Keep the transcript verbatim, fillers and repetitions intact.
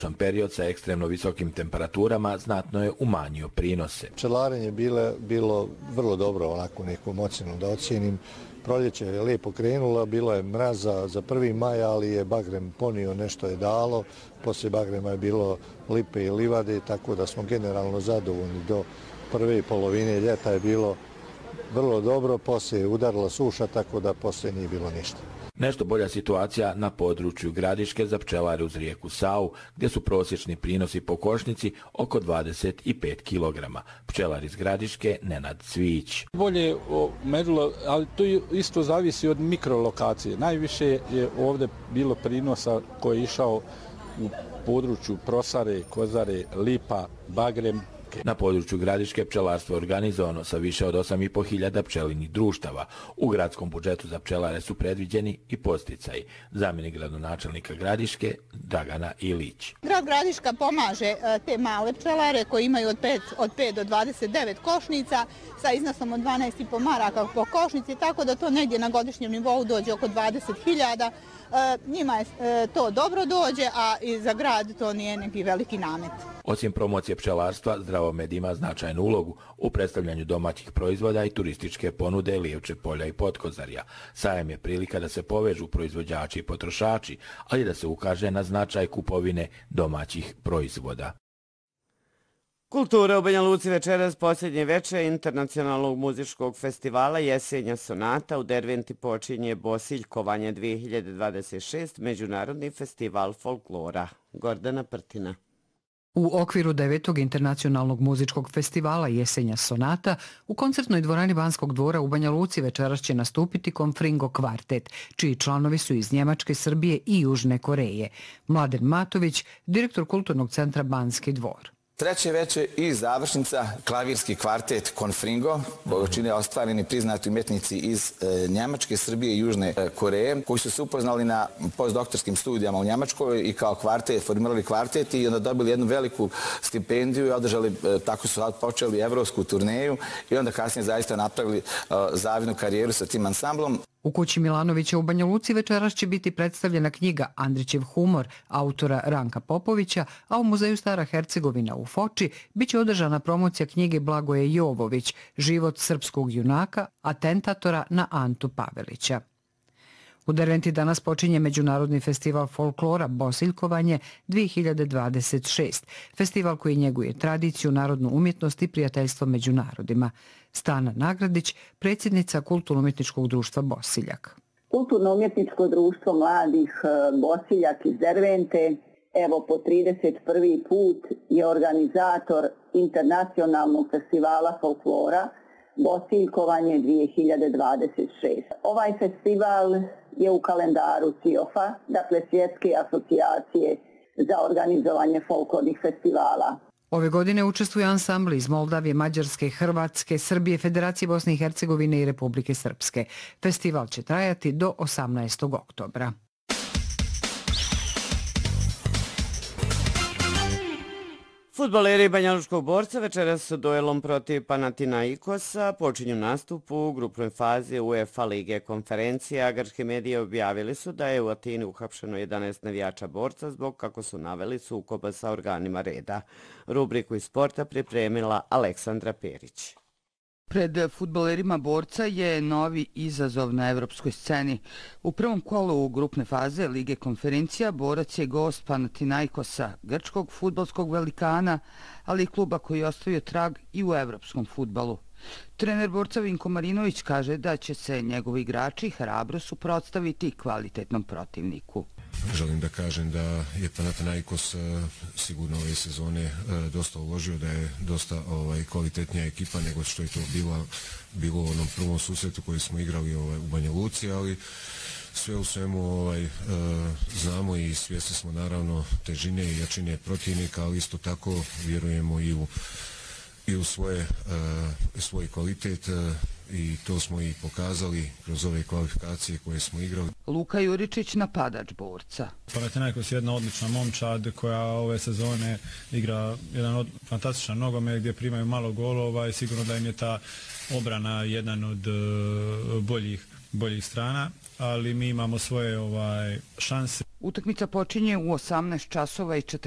Period sa ekstremno visokim temperaturama znatno je umanjio prinose. Pčelarenje bile, bilo vrlo dobro, onako nekom ocjenom da ocijenim. Proljeće je lijepo krenulo, bilo je mraza za prvi maj, ali je bagrem ponio, nešto je dalo. Poslije bagrema je bilo lipe i livade, tako da smo generalno zadovoljni. Do prve polovine ljeta je bilo vrlo dobro, poslije je udarila suša, tako da poslije nije bilo ništa. Nešto bolja situacija na području Gradiške za pčelare uz rijeku Savu, gdje su prosječni prinosi po košnici oko dvadeset pet kilograma. Pčelar iz Gradiške Nenad Cvić. Bolje merilo, ali to isto zavisi od mikrolokacije. Najviše je ovdje bilo prinosa koji je išao u području Prosare, Kozare, Lipa, Bagrem. Na području Gradiške pčelarstvo je organizovano sa više od osam i po hiljada pčelinih društava. U gradskom budžetu za pčelare su predviđeni i podsticaji. Zamjenik gradonačelnika Gradiške Dragana Ilić. Grad Gradiška pomaže te male pčelare koji imaju od pet, od pet do dvadeset devet košnica sa iznosom od dvanaest i po maraka po košnici, tako da to negdje na godišnjem nivou dođe oko dvadeset hiljada. Njima je to dobro dođe, a i za grad to nije neki veliki namet. Osim promocije pčelarstva, Zdravomed ima značajnu ulogu u predstavljanju domaćih proizvoda i turističke ponude Lijevčeg polja i Potkozarja. Sajam je prilika da se povežu proizvođači i potrošači, ali da se ukaže na značaj kupovine domaćih proizvoda. Kultura u Banja Luci večeras posljednje veče internacionalnog muzičkog festivala Jesenja sonata. U Derventi počinje Bosiljkovanje dvije hiljade dvadeset šest, međunarodni festival folklora. Gordana Prtina. U okviru devetog internacionalnog muzičkog festivala Jesenja sonata u koncertnoj dvorani Banskog dvora u Banja Luci večeras će nastupiti Confringo kvartet, čiji članovi su iz Njemačke, Srbije i Južne Koreje. Mladen Matović, direktor kulturnog centra Banski dvor. Treće veče i završnica klavirski kvartet Confringo, čine ostvareni priznati umjetnici iz Njemačke, Srbije i Južne Koreje, koji su se upoznali na postdoktorskim studijama u Njemačkoj i kao kvartet, formirali kvartet i onda dobili jednu veliku stipendiju i održali, tako su počeli evropsku turneju i onda kasnije zaista napravili zavidnu karijeru sa tim ansamblom. U kući Milanovića u Banja Luci večeras će biti predstavljena knjiga Andrićev humor autora Ranka Popovića, a u muzeju Stara Hercegovina u Foči biće održana promocija knjige Blagoje Jovović, Život srpskog junaka, atentatora na Antu Pavelića. U Derventi danas počinje Međunarodni festival folklora Bosiljkovanje dvije hiljade dvadeset šest, festival koji njeguje tradiciju, narodnu umjetnost i prijateljstvo među narodima. Stana Nagradić, predsjednica Kulturno-umjetničkog društva Bosiljak. Kulturno-umjetničko društvo mladih Bosiljak iz Dervente, evo po trideset prvi put je organizator internacionalnog festivala folklora Bosiljkovanje dvije hiljade dvadeset šest. Ovaj festival je u kalendaru C I O F-a, dakle Svjetske asocijacije za organizovanje folklornih festivala. Ove godine učestvuju ansambli iz Moldavije, Mađarske, Hrvatske, Srbije, Federacije Bosne i Hercegovine i Republike Srpske. Festival će trajati do osamnaestog oktobra. Fudbaleri Banjalučkog Borca večeras su duelom protiv Panathinaikosa počinju nastup u grupnoj fazi UEFA Lige konferencija. Grčke medije objavili su da je u Atini uhapšeno jedanaest navijača Borca zbog, kako su naveli, sukoba sa organima reda. Rubriku iz sporta pripremila Aleksandra Perić. Pred fudbalerima Borca je novi izazov na evropskoj sceni. U prvom kolu grupne faze Lige konferencija Borac je gost Panathinaikosa, grčkog fudbalskog velikana, ali i kluba koji je ostavio trag i u evropskom fudbalu. Trener Borca Vinko Marinović kaže da će se njegovi igrači hrabro suprotstaviti kvalitetnom protivniku. Želim da kažem da je Panathinaikos sigurno ove sezone dosta uložio, da je dosta ovaj, kvalitetnija ekipa nego što je to bilo, bilo u onom prvom susretu koji smo igrali ovaj, u Banja Luci, ali sve u svemu ovaj, znamo i svjesni smo naravno težine i jačine protivnika, ali isto tako vjerujemo i u, i u svoje, svoj kvalitet i to smo i pokazali kroz ove kvalifikacije koje smo igrali. Luka Juričić, napadač Borca. Panathinaikos je jedna odlična momčad koja ove sezone igra jedan od, fantastičan nogomet gdje primaju malo golova i sigurno da im je ta obrana jedan od uh, boljih, boljih strana, ali mi imamo svoje ovaj šanse. Utakmica počinje u osamnaest časova i četrdeset